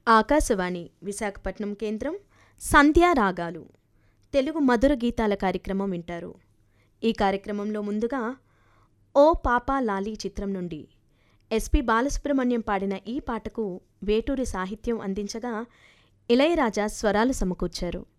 ఆకాశవాణి విశాఖపట్నం కేంద్రం సంధ్యారాగాలు తెలుగు మధుర గీతాల కార్యక్రమం వింటారు. ఈ కార్యక్రమంలో ముందుగా ఓ పాపా లాలీ చిత్రం నుండి ఎస్పి బాలసుబ్రహ్మణ్యం పాడిన ఈ పాటకు వేటూరి సాహిత్యం అందించగా ఇళయరాజా స్వరాలు సమకూర్చారు.